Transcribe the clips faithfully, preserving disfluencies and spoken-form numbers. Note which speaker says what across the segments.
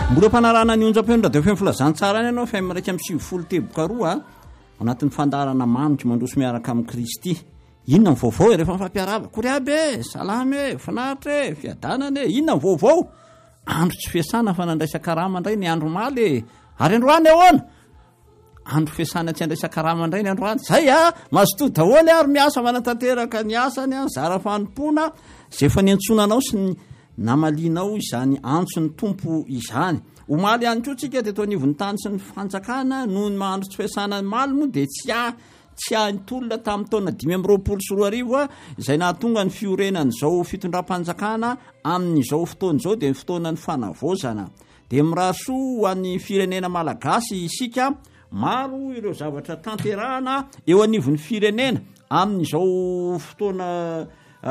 Speaker 1: mbola mpanarana ny onjam-peo dia feno filazantsara any ianao fa miraika amin'ny sivifolo teboka roa anatin'ny fandarana mamitra mandroso miaraka amin'ny Kristy. Inona ny vaovao rehefa mifampiarahaba? Kory aby e, salama e, finaritra e, fiadanana e, inona ny vaovao? Andro tsy fiasana fa nandraisa-karama indray ny andro maly e. Ary androany ahoana? Andro fiasana tsy andraisa-karama indray ny androany. Zay a, mazotoa daholo ary miasa manatanteraka ny asany a, zara fanompona zay efa niantsonanao sy ny namalinao izany antsony tompo izany. Omaly ihany koa tsika dia toa nivon'ny tany sy ny fanjakana noho ny mahandro tsy fiasana ny maly moa dia tsy a tsy ahintolona tamin'ny taona dimy amby roapolo sy roa arivo a izay nahatonga ny fiorenan'izao fitondram-panjakana amin'izao fotoan'izao dia ny fotoanan'ny fanavaozana. Dia mirahasoa ho an'ny firenena malagasy isika maro ireo zavatra tanterahana eo anivon'ny firenena amin'izao fotoana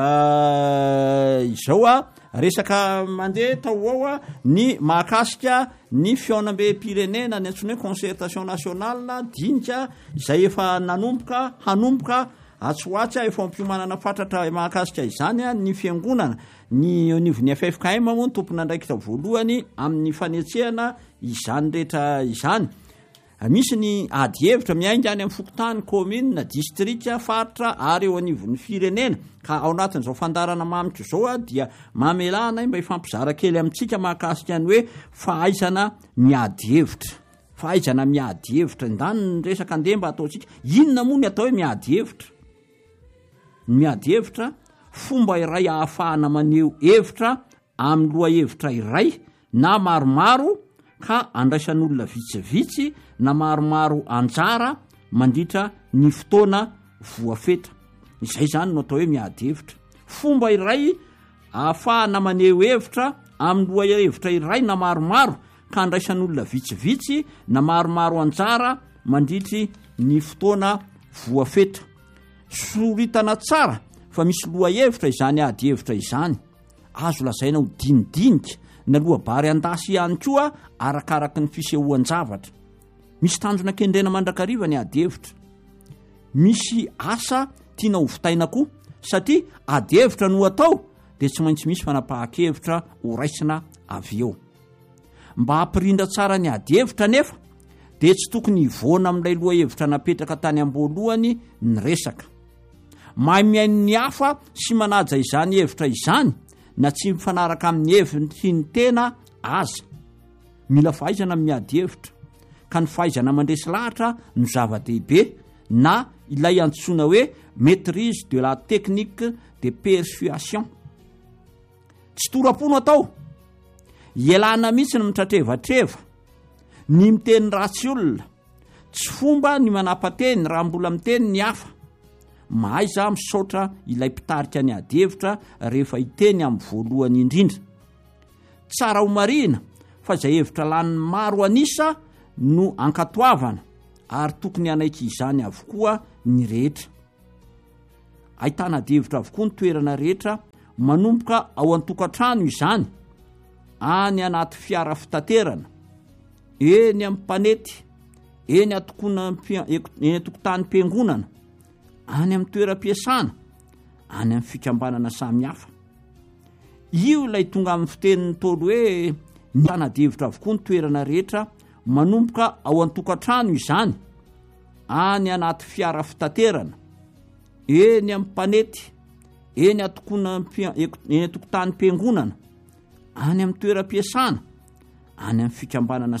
Speaker 1: izao a resaka mandeha tao ao a ny mahakasika ny fiaonam-be-pirenena ny antsoina hoe concertation nationale dinika izay efa nanomboka hanomboka atsoatsy a efa ampiomanana fatratra mahakasika izany a ny fiangonana ny anivon'ny F F K M moa ny tompona andraikitra voalohany amin'ny fanetsehana izany rehetra izany. Misy ny ady hevitra miainga any amin'ny fokotany commune distrika faritra ary eo anivon'ny firenena ka ao anatin'izao fandarana mamitra izao a dia mamelana mba hifampizara kely amintsika mahakasika ny hoe fahaizana miady hevitra fahaizana miady hevitra ndany ny resaka andeha mba ataontsika. Inona moa ny atao hoe miady hevitra? Miady hevitra fomba iray ahafahana maneho hevitra amin'ny loha hevitra iray na maromaro ka andraisan'olona vitsivitsy na maromaro anjara mandritra ny fotoana voafeta. Izay zany no atao hoe miady hevitra. Fomba iray ahafahana maneho hevitra amin'ny loha hevitra iray na maromaro ka andraisan'olona vitsivitsy na maromaro anjara mandritry ny fotoana voafeta. Soritana tsara fa misy loha hevitra izany ady hevitra izany. Azo lazaina ho dinidinika na loha-bary andasy ihany koa arakaraka ny fisehoan-javatra. Misy tanjona kendrena mandrakariva ny ady hevitra. Misy asa tiana ho vitaina koa satria ady hevitra no atao dia tsy maintsy misy fanapahan-kevitra ho raisina avy eo. Mba hampirindra tsara ny ady hevitra nefa dia tsy tokony hivoana amin'ilay loha hevitra napetraka tany am-boalohany ny resaka. Mahay miaino ny hafa sy manaja izany hevitra izany na tsy mifanaraka amin'ny hevitry ny tena aza. Mila fahaizana miady hevitra ka ny fahaizana mandresy lahatra no zava-dehibe na ilay antsoina hoe maîtrise de la technique de persuasion. Tsy torapono atao. Ialana mihitsy ny mitratrevatreva, ny miteny ratsy olona, tsy fomba ny manapa-teny raha mbola miteny ny hafa. Mahay za misaotra ilay mpitarika ny ady hevitra rehefa hiteny amin'ny voalohany indrindra. Tsara ho marina fa izay hevitra laniny maro anisa no ankatoavana ary tokony anaiky izany avokoa ny rehetra. Ahitana ady hevitra avokoa ny toerana rehetra manomboka ao an-tokantrano izany, any anaty fiara fitaterana, eny amin'ny mpanety, eny atokona eny atokotany-piangonana, any amin'ny toeram-piasana, any amin'ny fikambanana samihafa. Io ilay tonga amin'ny fiteniny tolo hoe ny ady hevitra avokoa ny toerana rehetra manomboka ao an-tokantrano izany, any anaty fiara fitaterana, eny amin'ny mpanety, eny atokona eny atokotany-piangonana, any amin'ny toeram-piasana, any amin'ny fikambanana